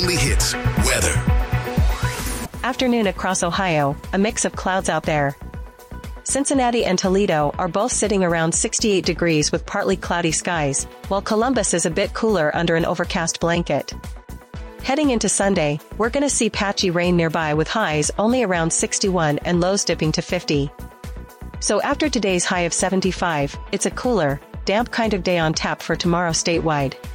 only hits weather. Afternoon across Ohio, a mix of clouds out there. Cincinnati and Toledo are both sitting around 68 degrees with partly cloudy skies, while Columbus is a bit cooler under an overcast blanket. Heading into Sunday, we're gonna see patchy rain nearby with highs only around 61 and lows dipping to 50. So after today's high of 75, it's a cooler, damp kind of day on tap for tomorrow statewide.